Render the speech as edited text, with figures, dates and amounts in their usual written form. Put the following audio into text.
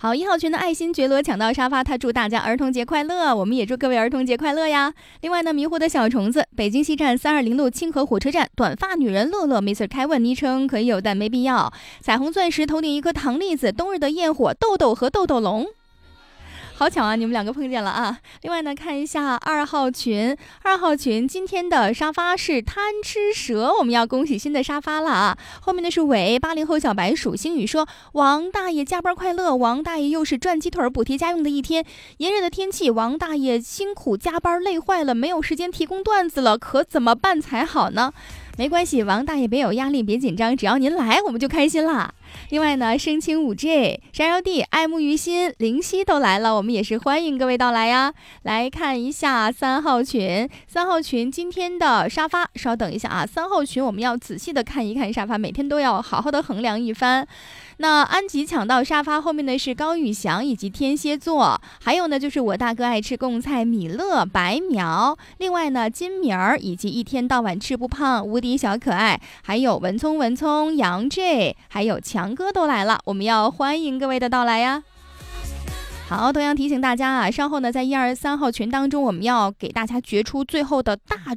好，1号群的爱心觉罗抢到沙发，他祝大家儿童节快乐，我们也祝各位儿童节快乐呀。另外呢，迷糊的小虫子，北京西站320路清河火车站，短发女人乐乐 Mr. Kevin 昵称可以有但没必要。彩虹钻石头顶一颗糖栗子，冬日的焰火豆豆和豆豆龙。好巧啊，你们两个碰见了啊！另外呢，看一下2号群今天的沙发是贪吃蛇，我们要恭喜新的沙发了啊！后面的是伟80后小白鼠星宇说，王大爷加班快乐，王大爷又是赚鸡腿补贴家用的一天，炎热的天气，王大爷辛苦加班累坏了，没有时间提供段子了，可怎么办才好呢？没关系，王大爷别有压力，别紧张，只要您来我们就开心啦。另外呢，生青5G、山药地、爱慕于心、灵犀都来了，我们也是欢迎各位到来呀。来看一下3号群今天的沙发，稍等一下啊，3号群我们要仔细的看一看沙发，每天都要好好的衡量一番。那安吉抢到沙发后面的是高宇翔以及天蝎座，还有呢就是我大哥爱吃贡菜米勒、白苗，另外呢金明儿以及一天到晚吃不胖无敌小可爱，还有文聪、杨 J， 还有强哥都来了，我们要欢迎各位的到来呀。好，同样提醒大家啊，稍后呢在1、2、3号群当中，我们要给大家决出最后的大